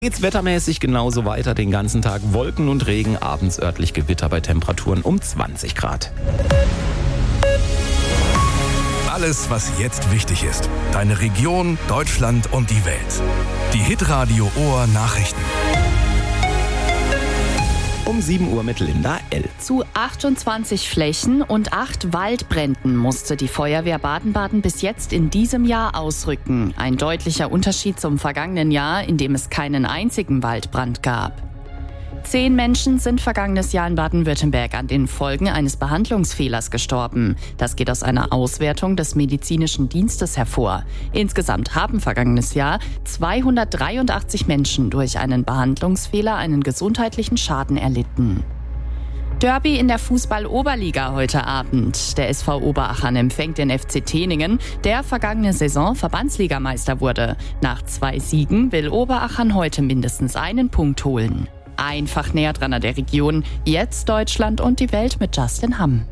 Geht's wettermäßig genauso weiter, den ganzen Tag Wolken und Regen, abends örtlich Gewitter bei Temperaturen um 20 Grad. Alles, was jetzt wichtig ist. Deine Region, Deutschland und die Welt. Die Hitradio Ohr Nachrichten. Um 7 Uhr mit Linda L. Zu 28 Flächen und 8 Waldbränden musste die Feuerwehr Baden-Baden bis jetzt in diesem Jahr ausrücken. Ein deutlicher Unterschied zum vergangenen Jahr, in dem es keinen einzigen Waldbrand gab. 10 Menschen sind vergangenes Jahr in Baden-Württemberg an den Folgen eines Behandlungsfehlers gestorben. Das geht aus einer Auswertung des medizinischen Dienstes hervor. Insgesamt haben vergangenes Jahr 283 Menschen durch einen Behandlungsfehler einen gesundheitlichen Schaden erlitten. Derby in der Fußball-Oberliga heute Abend. Der SV Oberachern empfängt den FC Teningen, der vergangene Saison Verbandsligameister wurde. Nach 2 Siegen will Oberachern heute mindestens einen Punkt holen. Einfach näher dran an der Region. Jetzt Deutschland und die Welt mit Justin Hamm.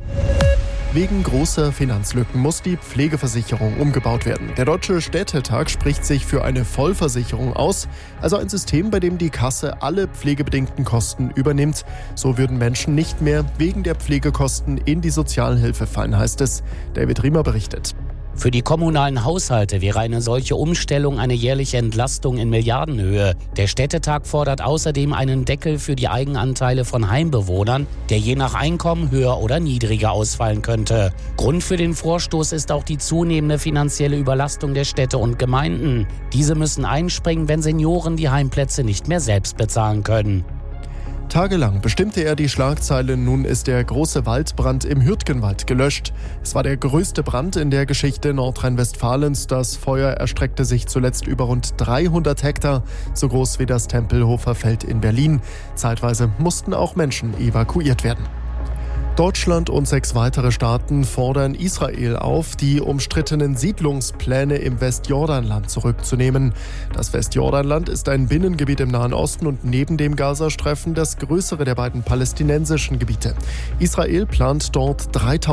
Wegen großer Finanzlücken muss die Pflegeversicherung umgebaut werden. Der Deutsche Städtetag spricht sich für eine Vollversicherung aus, also ein System, bei dem die Kasse alle pflegebedingten Kosten übernimmt. So würden Menschen nicht mehr wegen der Pflegekosten in die Sozialhilfe fallen, heißt es. David Riemer berichtet. Für die kommunalen Haushalte wäre eine solche Umstellung eine jährliche Entlastung in Milliardenhöhe. Der Städtetag fordert außerdem einen Deckel für die Eigenanteile von Heimbewohnern, der je nach Einkommen höher oder niedriger ausfallen könnte. Grund für den Vorstoß ist auch die zunehmende finanzielle Überlastung der Städte und Gemeinden. Diese müssen einspringen, wenn Senioren die Heimplätze nicht mehr selbst bezahlen können. Tagelang bestimmte er die Schlagzeile, nun ist der große Waldbrand im Hürtgenwald gelöscht. Es war der größte Brand in der Geschichte Nordrhein-Westfalens. Das Feuer erstreckte sich zuletzt über rund 300 Hektar, so groß wie das Tempelhofer Feld in Berlin. Zeitweise mussten auch Menschen evakuiert werden. Deutschland und 6 weitere Staaten fordern Israel auf, die umstrittenen Siedlungspläne im Westjordanland zurückzunehmen. Das Westjordanland ist ein Binnengebiet im Nahen Osten und neben dem Gazastreifen das größere der beiden palästinensischen Gebiete. Israel plant dort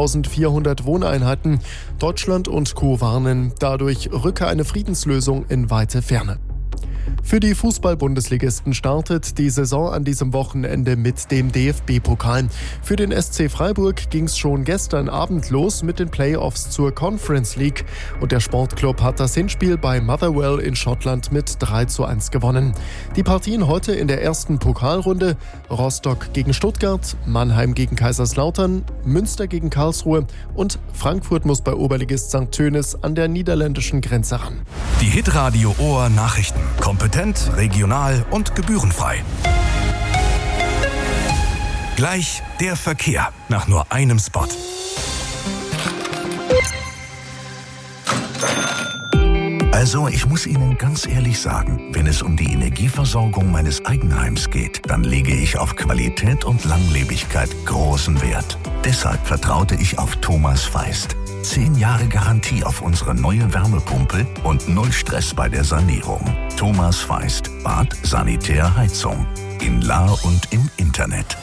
3400 Wohneinheiten. Deutschland und Co. warnen, dadurch rücke eine Friedenslösung in weite Ferne. Für die Fußball-Bundesligisten startet die Saison an diesem Wochenende mit dem DFB-Pokal. Für den SC Freiburg ging es schon gestern Abend los mit den Playoffs zur Conference League. Und der Sportclub hat das Hinspiel bei Motherwell in Schottland mit 3:1 gewonnen. Die Partien heute in der ersten Pokalrunde: Rostock gegen Stuttgart, Mannheim gegen Kaiserslautern, Münster gegen Karlsruhe und Frankfurt muss bei Oberligist St. Tönis an der niederländischen Grenze ran. Die Hitradio Ohr Nachrichten. Kompetent, regional und gebührenfrei. Gleich der Verkehr nach nur einem Spot. Also, ich muss Ihnen ganz ehrlich sagen, wenn es um die Energieversorgung meines Eigenheims geht, dann lege ich auf Qualität und Langlebigkeit großen Wert. Deshalb vertraute ich auf Thomas Feist. 10 Jahre Garantie auf unsere neue Wärmepumpe und 0 Stress bei der Sanierung. Thomas Feist, Bad, Sanitär, Heizung. In Lahr und im Internet.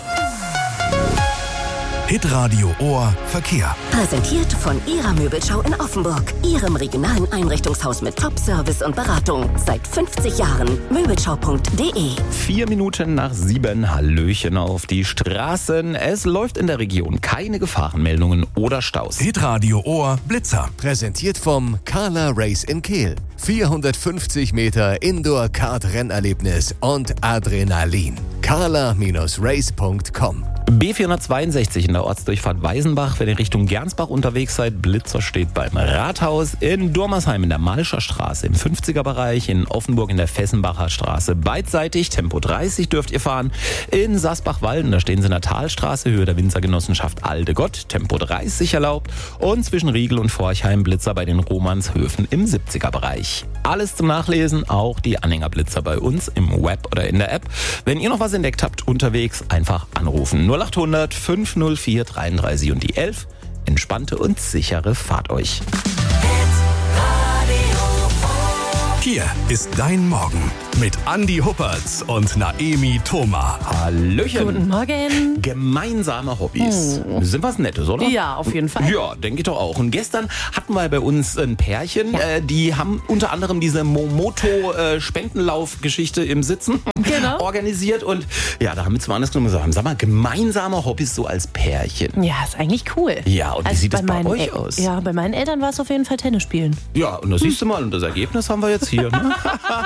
Hitradio Ohr Verkehr. Präsentiert von Ihrer Möbelschau in Offenburg. Ihrem regionalen Einrichtungshaus mit Top-Service und Beratung. Seit 50 Jahren. Möbelschau.de. 4 Minuten nach 7. Hallöchen auf die Straßen. Es läuft in der Region keine Gefahrenmeldungen oder Staus. Hitradio Ohr Blitzer. Präsentiert vom Carla Race in Kehl. 450 Meter Indoor-Kart-Rennerlebnis und Adrenalin. carla-race.com. B462 in der Ortsdurchfahrt Weisenbach. Wenn ihr Richtung Gernsbach unterwegs seid, Blitzer steht beim Rathaus. In Durmersheim in der Malscher Straße im 50er-Bereich. In Offenburg in der Fessenbacher Straße beidseitig. Tempo 30 dürft ihr fahren. In Sasbach-Walden, da stehen sie in der Talstraße, Höhe der Winzergenossenschaft Aldegott. Tempo 30 erlaubt. Und zwischen Riegel und Forchheim Blitzer bei den Romanshöfen im 70er-Bereich. Alles zum Nachlesen, auch die Anhängerblitzer bei uns im Web oder in der App. Wenn ihr noch was entdeckt habt unterwegs, einfach anrufen. 0800 504 33 und die 11. Entspannte und sichere Fahrt euch. Hier ist dein Morgen mit Andi Huppertz und Naemi Thoma. Hallöchen. Guten Morgen. Gemeinsame Hobbys. Sind was Nettes, oder? Ja, auf jeden Fall. Ja, denke ich doch auch. Und gestern hatten wir bei uns ein Pärchen, die haben unter anderem diese Momoto-Spendenlauf-Geschichte im Sitzen organisiert. Und ja, da haben wir zum Anlass genommen gesagt, sag mal, gemeinsame Hobbys so als Pärchen. Ja, ist eigentlich cool. Ja, und wie sieht das bei euch meinen aus? Ja, bei meinen Eltern war es auf jeden Fall Tennis spielen. Ja, und das siehst du mal, und das Ergebnis haben wir jetzt hier. Ne?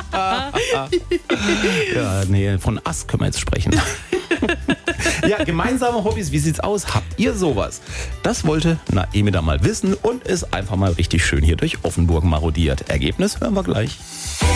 Ja, nee, von Ass können wir jetzt sprechen. Ja, gemeinsame Hobbys, wie sieht's aus? Habt ihr sowas? Das wollte Naemi da mal wissen und ist einfach mal richtig schön hier durch Offenburg marodiert. Ergebnis hören wir gleich.